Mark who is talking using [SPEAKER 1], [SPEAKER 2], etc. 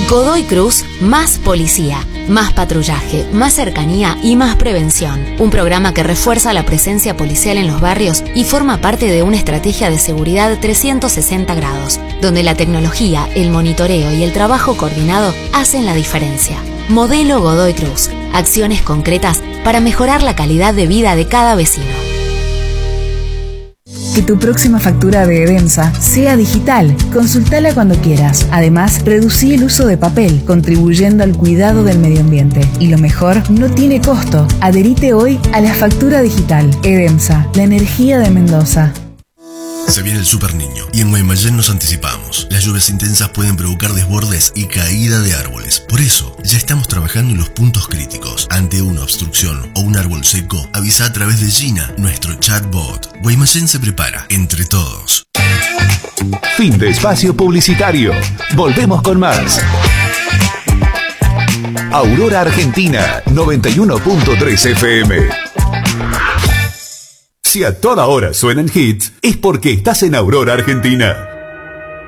[SPEAKER 1] Godoy Cruz, más policía, más patrullaje, más cercanía y más prevención. Un programa que refuerza la presencia policial en los barrios y forma parte de una estrategia de seguridad 360 grados, donde la tecnología, el monitoreo y el trabajo coordinado hacen la diferencia. Modelo Godoy Cruz. Acciones concretas para mejorar la calidad de vida de cada vecino.
[SPEAKER 2] Que tu próxima factura de Edemsa sea digital. Consultala cuando quieras. Además, reducí el uso de papel, contribuyendo al cuidado del medio ambiente. Y lo mejor, no tiene costo. Adherite hoy a la factura digital. Edemsa, la energía de Mendoza.
[SPEAKER 3] Se viene el Super Niño y en Guaymallén nos anticipamos. Las lluvias intensas pueden provocar desbordes y caída de árboles. Por eso, ya estamos trabajando en los puntos críticos. Ante una obstrucción o un árbol seco, avisa a través de Gina, nuestro chatbot. Guaymallén se prepara, entre todos.
[SPEAKER 4] Fin de espacio publicitario. Volvemos con más. Aurora Argentina, 91.3 FM. Si a toda hora suenan hits, es porque estás en Aurora Argentina.